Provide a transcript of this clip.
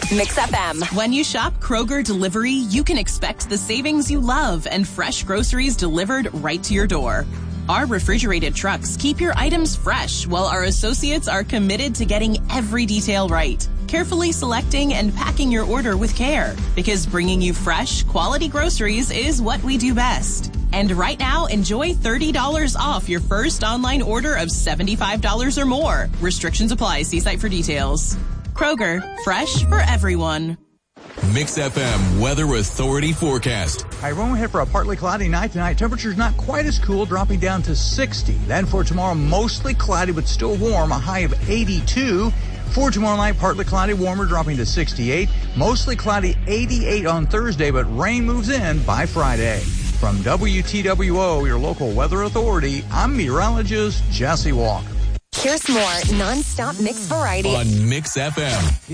Mix FM. When you shop Kroger Delivery, you can expect the savings you love and fresh groceries delivered right to your door. Our refrigerated trucks keep your items fresh, while our associates are committed to getting every detail right, carefully selecting and packing your order with care, because bringing you fresh, quality groceries is what we do best. And right now, enjoy $30 off your first online order of $75 or more. Restrictions apply. See site for details. Kroger, fresh for everyone. Mix FM Weather Authority forecast. Hi, everyone. We're here for a partly cloudy night tonight. Temperature's not quite as cool, dropping down to 60. Then for tomorrow, mostly cloudy but still warm, a high of 82. For tomorrow night, partly cloudy, warmer, dropping to 68. Mostly cloudy, 88 on Thursday, but rain moves in by Friday. From WTWO, your local weather authority, I'm meteorologist Jesse Walker. Here's more non-stop mix variety on Mix FM.